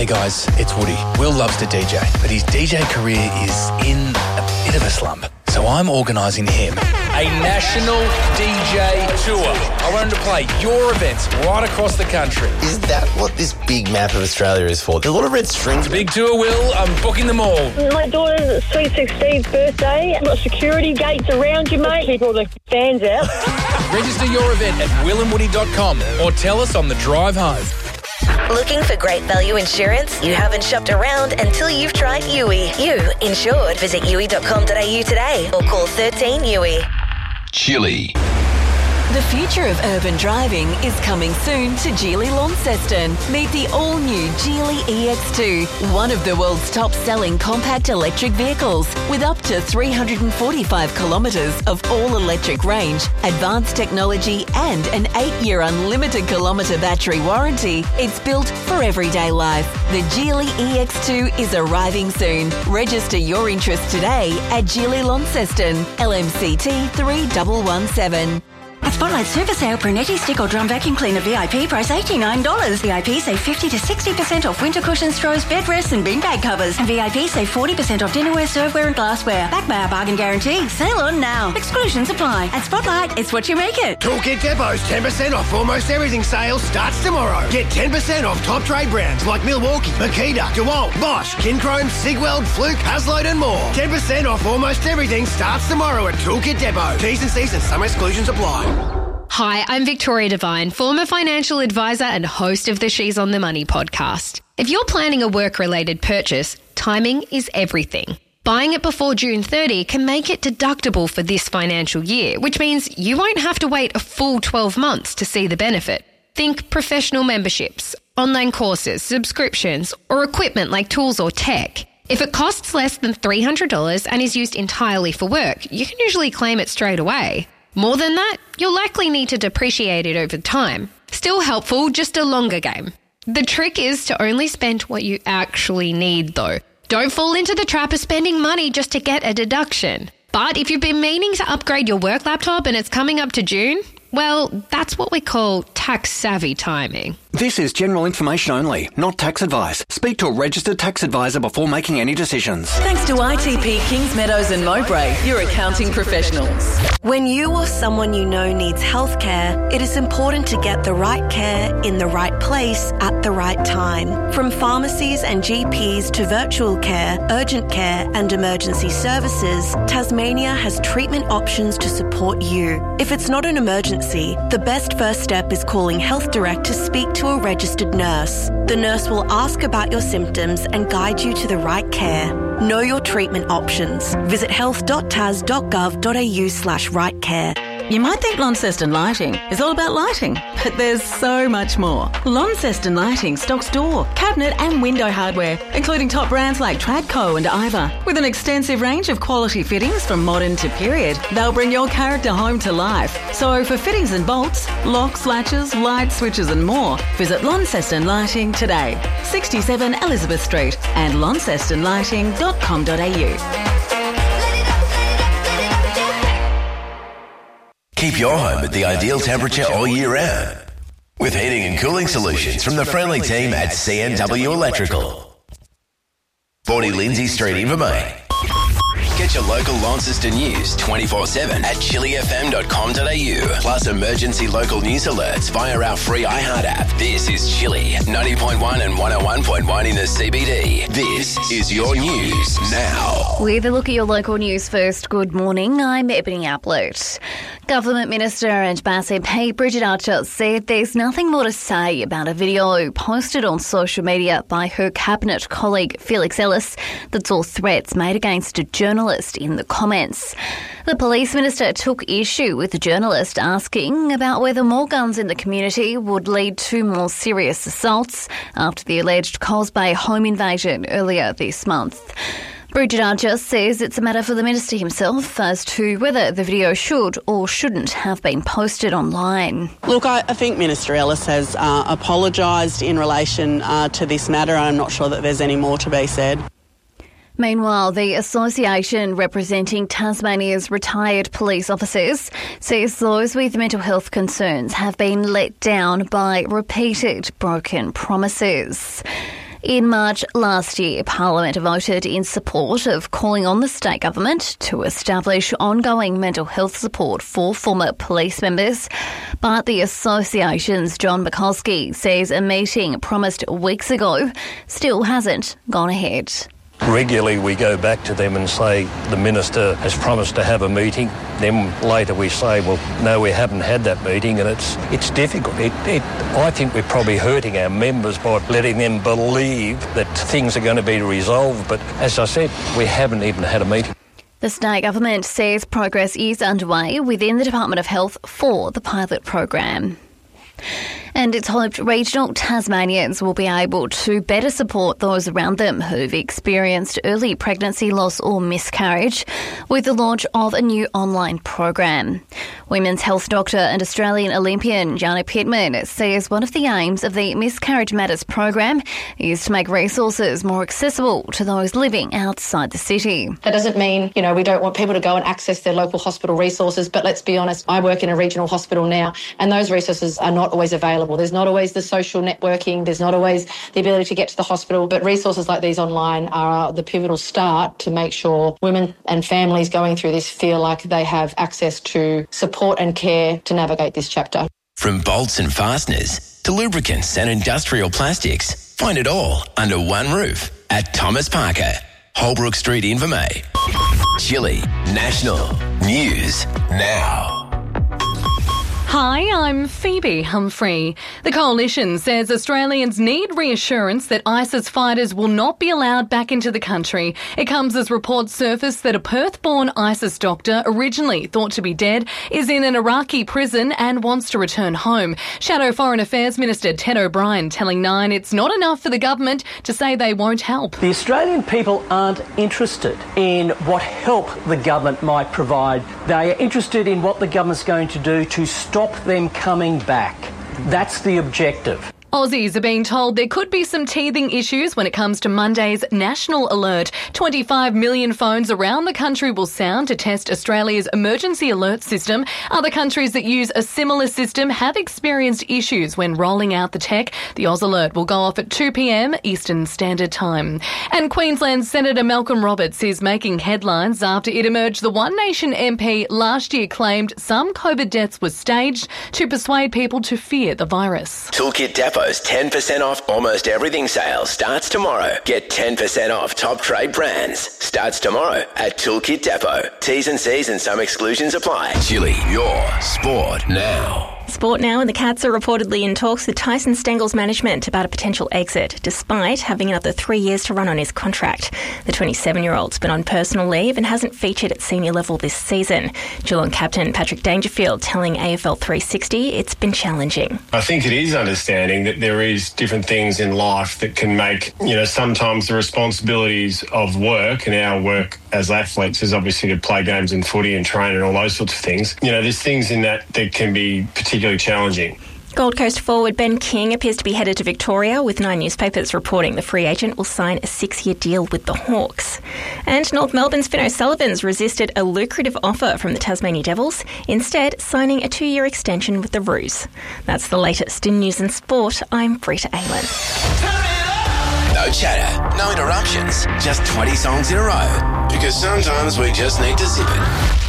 Hey guys, it's Woody. Will loves to DJ, but his DJ career is in a bit of a slump. So I'm organising him a national DJ tour. I want him to play your events right across the country. Is that what this big map of Australia is for? There's a lot of red strings. Big tour, Will. I'm booking them all. My daughter's sweet 16th birthday. I've got security gates around you, mate. Keep all the fans out. Register your event at willandwoody.com or tell us on the drive home. Looking for great value insurance? You haven't shopped around until you've tried Yui. You insured. Visit yui.com.au today or call 13 Yui. Chili. The future of urban driving is coming soon to Geely Launceston. Meet the all-new Geely EX2, one of the world's top-selling compact electric vehicles. With up to 345 kilometres of all-electric range, advanced technology and an 8-year unlimited kilometre battery warranty, it's built for everyday life. The Geely EX2 is arriving soon. Register your interest today at Geely Launceston, LMCT 3117. At Spotlight Super Sale, Brunetti Stick or Drum Vacuum Cleaner VIP price $89. VIP save 50 to 60% off winter cushions, throws, bed rests and beanbag covers. And VIP save 40% off dinnerware, serveware and glassware. Backed by our bargain guarantee. Sale on now. Exclusions apply. At Spotlight, it's what you make it. Toolkit Depot's 10% off almost everything sale starts tomorrow. Get 10% off top trade brands like Milwaukee, Makita, DeWalt, Bosch, Kinchrome, Sigweld, Fluke, Hasload and more. 10% off almost everything starts tomorrow at Toolkit Depot. T's and C's and some exclusions apply. Hi, I'm Victoria Devine, former financial advisor and host of the She's on the Money podcast. If you're planning a work-related purchase, timing is everything. Buying it before June 30 can make it deductible for this financial year, which means you won't have to wait a full 12 months to see the benefit. Think professional memberships, online courses, subscriptions, or equipment like tools or tech. If it costs less than $300 and is used entirely for work, you can usually claim it straight away. More than that, you'll likely need to depreciate it over time. Still helpful, just a longer game. The trick is to only spend what you actually need though. Don't fall into the trap of spending money just to get a deduction. But if you've been meaning to upgrade your work laptop and it's coming up to June, well, that's what we call tax-savvy timing. This is general information only, not tax advice. Speak to a registered tax advisor before making any decisions. Thanks to ITP Kings Meadows and Mowbray, your accounting professionals. When you or someone you know needs healthcare, it is important to get the right care in the right place at the right time. From pharmacies and GPs to virtual care, urgent care and emergency services, Tasmania has treatment options to support you. If it's not an emergency, the best first step is calling Health Direct to speak to a registered nurse. The nurse will ask about your symptoms and guide you to the right care. Know your treatment options. Visit health.tas.gov.au/right care. You might think Launceston Lighting is all about lighting, but there's so much more. Launceston Lighting stocks door, cabinet and window hardware, including top brands like Tradco and Iva. With an extensive range of quality fittings from modern to period, they'll bring your character home to life. So for fittings and bolts, locks, latches, light switches and more, visit Launceston Lighting today. 67 Elizabeth Street and launcestonlighting.com.au. Keep your home at the ideal temperature all year round with heating and cooling solutions from the friendly team at CNW Electrical. 40 Lindsay Street, Invermain. Get your local Launceston news 24/7 at chilifm.com.au. Plus emergency local news alerts via our free iHeart app. This is Chili, 90.1 and 101.1 in the CBD. This is your news now. With a look at your local news first, good morning, I'm Ebony Ablett. Government Minister and Bass MP Bridget Archer said there's nothing more to say about a video posted on social media by her cabinet colleague Felix Ellis that saw threats made against a journalist in the comments. The police minister took issue with the journalist asking about whether more guns in the community would lead to more serious assaults after the alleged Coles Bay home invasion earlier this month. Bridget Archer says it's a matter for the minister himself as to whether the video should or shouldn't have been posted online. Look, I think Minister Ellis has apologised in relation to this matter. I'm not sure that there's any more to be said. Meanwhile, the association representing Tasmania's retired police officers says those with mental health concerns have been let down by repeated broken promises. In March last year, Parliament voted in support of calling on the state government to establish ongoing mental health support for former police members. But the association's John Bukowski says a meeting promised weeks ago still hasn't gone ahead. Regularly we go back to them and say the minister has promised to have a meeting. Then later we say, well, no, we haven't had that meeting, and it's difficult. I think we're probably hurting our members by letting them believe that things are going to be resolved. But as I said, we haven't even had a meeting. The state government says progress is underway within the Department of Health for the pilot program. And it's hoped regional Tasmanians will be able to better support those around them who've experienced early pregnancy loss or miscarriage with the launch of a new online program. Women's health doctor and Australian Olympian Jana Pittman says one of the aims of the Miscarriage Matters program is to make resources more accessible to those living outside the city. That doesn't mean, we don't want people to go and access their local hospital resources, but let's be honest, I work in a regional hospital now, and those resources are not always available. There's not always the social networking, there's not always the ability to get to the hospital, but resources like these online are the pivotal start to make sure women and families going through this feel like they have access to support and care to navigate this chapter. From bolts and fasteners to lubricants and industrial plastics, find it all under one roof at Thomas Parker, Holbrook Street, Invermay. Chili National News Now. Hi, I'm Phoebe Humphrey. The Coalition says Australians need reassurance that ISIS fighters will not be allowed back into the country. It comes as reports surface that a Perth-born ISIS doctor, originally thought to be dead, is in an Iraqi prison and wants to return home. Shadow Foreign Affairs Minister Ted O'Brien telling Nine it's not enough for the government to say they won't help. The Australian people aren't interested in what help the government might provide. They are interested in what the government's going to do to stop them coming back. That's the objective. Aussies are being told there could be some teething issues when it comes to Monday's national alert. 25 million phones around the country will sound to test Australia's emergency alert system. Other countries that use a similar system have experienced issues when rolling out the tech. The Oz alert will go off at 2 p.m. Eastern Standard Time. And Queensland Senator Malcolm Roberts is making headlines after it emerged the One Nation MP last year claimed some COVID deaths were staged to persuade people to fear the virus. Toolkit Depot's 10% off almost everything sale starts tomorrow. Get 10% off top trade brands. Starts tomorrow at Toolkit Depot. T's and C's and some exclusions apply. Chili, your sport now. Sport now, and the Cats are reportedly in talks with Tyson Stengel's management about a potential exit, despite having another 3 years to run on his contract. The 27-year-old's been on personal leave and hasn't featured at senior level this season. Geelong captain Patrick Dangerfield telling AFL 360 it's been challenging. I think it is understanding that there is different things in life that can make, sometimes the responsibilities of work, and our work as athletes is obviously to play games and footy and train and all those sorts of things. There's things in that can be particularly challenging. Gold Coast forward Ben King appears to be headed to Victoria, with Nine newspapers reporting the free agent will sign a 6-year deal with the Hawks. And North Melbourne's Finn O'Sullivan's resisted a lucrative offer from the Tasmania Devils, instead signing a 2-year extension with the Roos. That's the latest in news and sport. I'm Brita Aylan. No chatter, no interruptions, just 20 songs in a row. Because sometimes we just need to zip it.